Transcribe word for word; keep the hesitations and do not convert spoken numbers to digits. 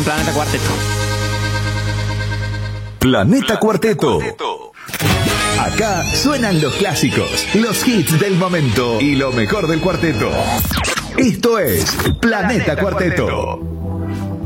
Planeta Cuarteto. Planeta Cuarteto. Acá suenan los clásicos, los hits del momento y lo mejor del cuarteto. Esto es Planeta Cuarteto.